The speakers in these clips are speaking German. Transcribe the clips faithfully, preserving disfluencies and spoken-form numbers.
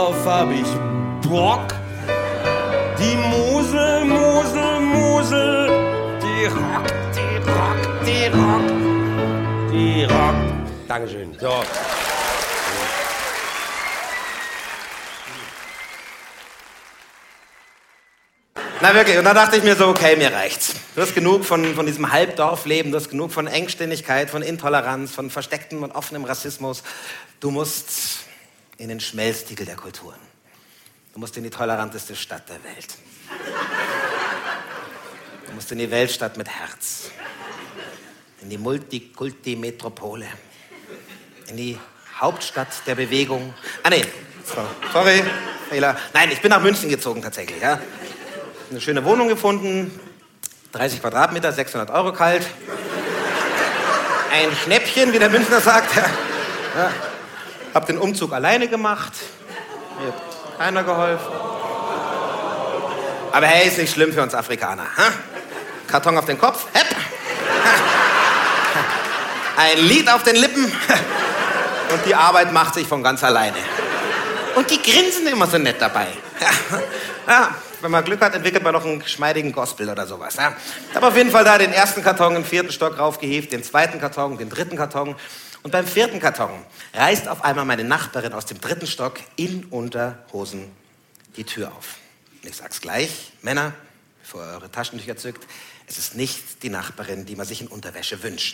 Auf hab ich Bock. Die Mosel, Mosel, Mosel, die rockt, die rockt, die rockt, die rockt. Dankeschön. So. Na wirklich, und da dachte ich mir so, okay, mir reicht's. Du hast genug von, von diesem Halbdorfleben, du hast genug von Engständigkeit, von Intoleranz, von verstecktem und offenem Rassismus. Du musst in den Schmelztiegel der Kulturen. Du musst in die toleranteste Stadt der Welt. Du musst in die Weltstadt mit Herz. In die Multikulti-Metropole. In die Hauptstadt der Bewegung. Ah nee, sorry, Fehler. Nein, ich bin nach München gezogen tatsächlich, ja. Eine schöne Wohnung gefunden, dreißig Quadratmeter, sechshundert Euro kalt. Ein Schnäppchen, wie der Münchner sagt. Ja. Hab den Umzug alleine gemacht. Mir hat keiner geholfen. Aber hey, ist nicht schlimm für uns Afrikaner. Ha? Karton auf den Kopf, hepp. Ein Lied auf den Lippen. Und die Arbeit macht sich von ganz alleine. Und die grinsen immer so nett dabei. Ja, wenn man Glück hat, entwickelt man noch einen geschmeidigen Gospel oder sowas. Ja. Ich habe auf jeden Fall da den ersten Karton im vierten Stock raufgehievt, den zweiten Karton, den dritten Karton. Und beim vierten Karton reißt auf einmal meine Nachbarin aus dem dritten Stock in Unterhosen die Tür auf. Und ich sag's gleich, Männer, bevor ihr eure Taschentücher zückt, es ist nicht die Nachbarin, die man sich in Unterwäsche wünscht.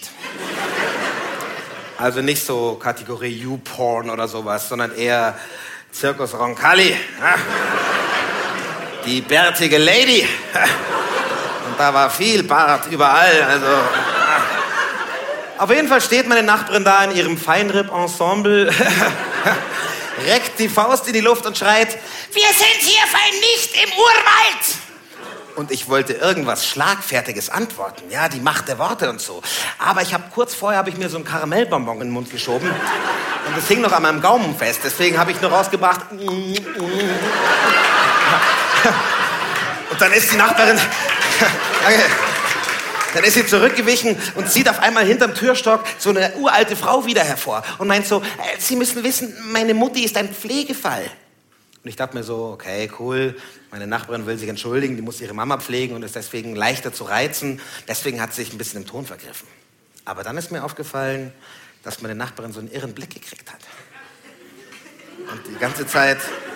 Also nicht so Kategorie You-Porn oder sowas, sondern eher Zirkus Roncalli. Ja. Die bärtige Lady. Und da war viel Bart überall. Also. Auf jeden Fall steht meine Nachbarin da in ihrem Feinripp-Ensemble, reckt die Faust in die Luft und schreit, wir sind hier nicht im Urwald. Und ich wollte irgendwas Schlagfertiges antworten, ja, die Macht der Worte und so. Aber ich habe kurz vorher habe ich mir so ein Karamellbonbon in den Mund geschoben und das hing noch an meinem Gaumen fest. Deswegen habe ich nur rausgebracht. Und dann ist die Nachbarin, dann ist sie zurückgewichen und zieht auf einmal hinterm Türstock so eine uralte Frau wieder hervor und meint so, äh, Sie müssen wissen, meine Mutti ist ein Pflegefall. Und ich dachte mir so, okay, cool, meine Nachbarin will sich entschuldigen, die muss ihre Mama pflegen und ist deswegen leichter zu reizen. Deswegen hat sie sich ein bisschen im Ton vergriffen. Aber dann ist mir aufgefallen, dass meine Nachbarin so einen irren Blick gekriegt hat. Und die ganze Zeit